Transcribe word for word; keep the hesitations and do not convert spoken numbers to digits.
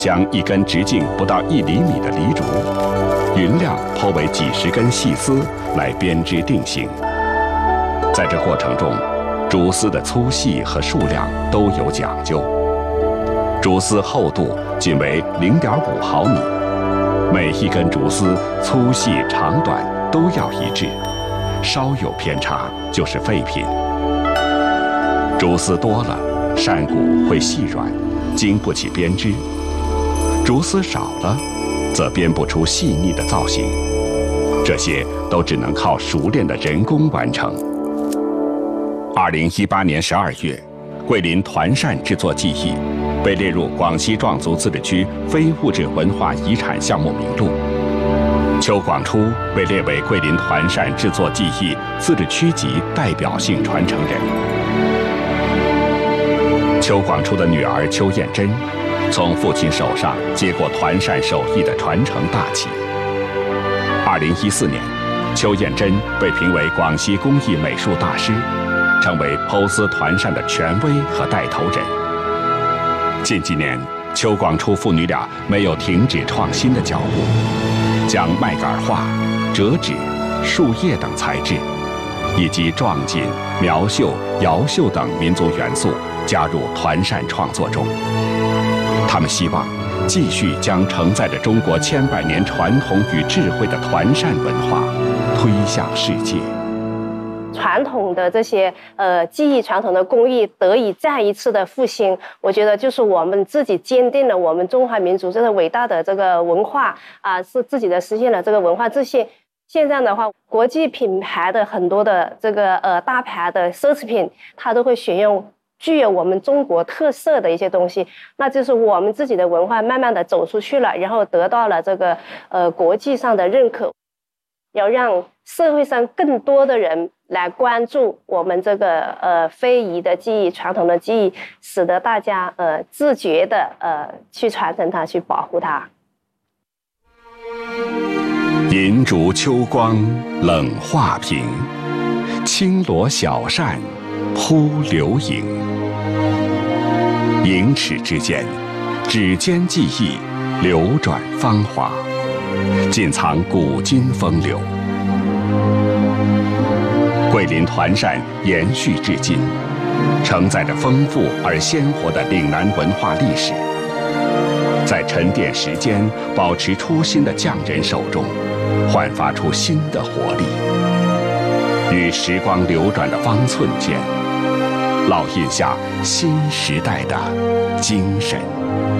将一根直径不到一厘米的梨竹，匀量剖为几十根细丝来编织定型。在这过程中，竹丝的粗细和数量都有讲究。竹丝厚度仅为零点五毫米，每一根竹丝粗细长短都要一致，稍有偏差就是废品。竹丝多了，扇骨会细软，经不起编织；竹丝少了，则编不出细腻的造型。这些都只能靠熟练的人工完成。二零一八年十二月，桂林团扇制作技艺被列入广西壮族自治区非物质文化遗产项目名录。邱广初被列为桂林团扇制作技艺自治区级代表性传承人。邱广初的女儿邱艳珍，从父亲手上接过团扇手艺的传承大旗。二零一四年，邱艳珍被评为广西工艺美术大师，成为剖丝团扇的权威和带头人。近几年，邱广初父女俩没有停止创新的脚步，将麦秆画、折纸、树叶等材质，以及壮锦、苗绣、瑶绣等民族元素加入团扇创作中。他们希望继续将承载着中国千百年传统与智慧的团扇文化推向世界。 传统的这些呃技艺、传统的工艺得以再一次的复兴，我觉得就是我们自己坚定了我们中华民族这个伟大的这个文化啊、呃，是自己的实现了这个文化自信。现在的话，国际品牌的很多的这个呃大牌的奢侈品，它都会选用具有我们中国特色的一些东西，那就是我们自己的文化慢慢的走出去了，然后得到了这个呃国际上的认可。要让社会上更多的人来关注我们这个呃非遗的技艺、传统的技艺，使得大家呃自觉的呃去传承它、去保护它。 银烛秋光冷画屏，轻罗小扇扑流萤。盈尺之间，指尖技艺流转芳华，尽藏古今风流。桂林团扇延续至今，承载着丰富而鲜活的岭南文化历史。在沉淀时间、保持初心的匠人手中，焕发出新的活力。与时光流转的方寸间，烙印下新时代的精神。